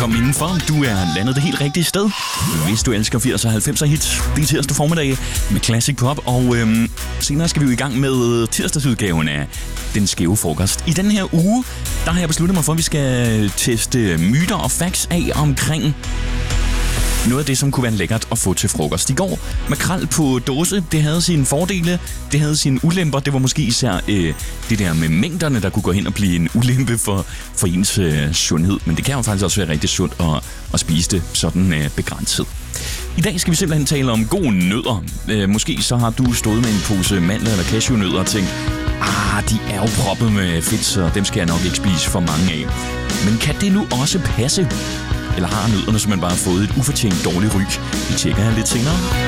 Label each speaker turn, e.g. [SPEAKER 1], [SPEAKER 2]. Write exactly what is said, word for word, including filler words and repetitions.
[SPEAKER 1] Kom indenfor. Du er landet det helt rigtige sted. Hvis du elsker firserne og halvfemser hits. Det er tirsdag formiddag med Classic Pop. Og øhm, senere skal vi jo i gang med tirsdagsudgaven af Den Skæve Frokost. I den her uge, der har jeg besluttet mig for, at vi skal teste myter og facts af omkring noget af det, som kunne være lækkert at få til frokost. I går, makrel på dåse, det havde sine fordele, det havde sine ulemper. Det var måske især øh, det der med mængderne, der kunne gå hen og blive en ulempe for, for ens øh, sundhed. Men det kan jo faktisk også være rigtig sundt at, at spise det sådan øh, begrænset. I dag skal vi simpelthen tale om gode nødder. Øh, måske så har du stået med en pose mandler eller cashewnødder og tænkt, ah, de er jo proppet med fedt, så dem skal jeg nok ikke spise for mange af. Men kan det nu også passe? Eller har nødderne, som man bare har fået et ufortjent dårligt ryg? Vi tjekker her lidt senere.